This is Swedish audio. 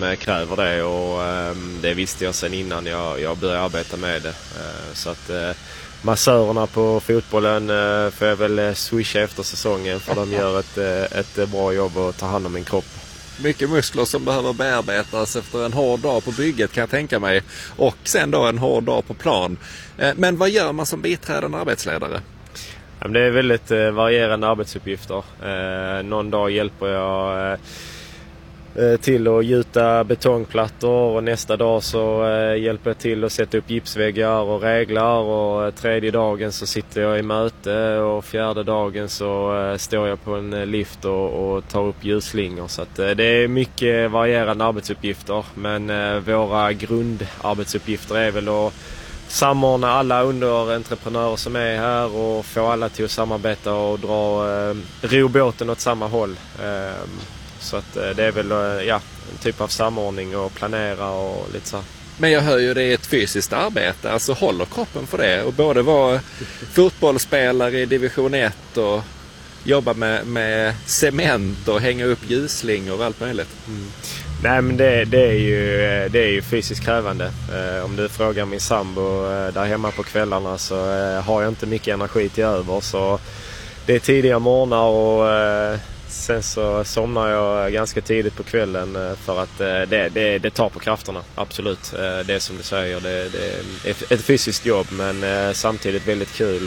som kräver det, och det visste jag sedan innan jag började arbeta med det. Så att massörerna på fotbollen får jag väl swisha efter säsongen, för de gör ett bra jobb och tar hand om min kropp. Mycket muskler som behöver bearbetas efter en hård dag på bygget, kan jag tänka mig. Och sen då en hård dag på plan. Men vad gör man som biträdande arbetsledare? Det är väldigt varierande arbetsuppgifter. Någon dag hjälper jag till att gjuta betongplattor, och nästa dag så hjälper jag till att sätta upp gipsväggar och reglar, och tredje dagen så sitter jag i möte, och fjärde dagen så står jag på en lift och tar upp ljusslingor. Så att det är mycket varierande arbetsuppgifter, men våra grundarbetsuppgifter är väl att samordna alla underentreprenörer som är här och få alla till att samarbeta och ro båten åt samma håll. Så att det är väl en typ av samordning och planera och lite så. Men jag hör ju det är ett fysiskt arbete, alltså håller kroppen för det? Och både vara fotbollsspelare i division 1 och jobba med cement och hänga upp ljusslingor och allt möjligt. Nej, men det är ju fysiskt krävande. Om du frågar min sambo där hemma på kvällarna, så har jag inte mycket energi till över. Så det är tidiga morgnar, och sen så somnar jag ganska tidigt på kvällen, för att det tar på krafterna, absolut. Det är som du säger, det är ett fysiskt jobb, men samtidigt väldigt kul.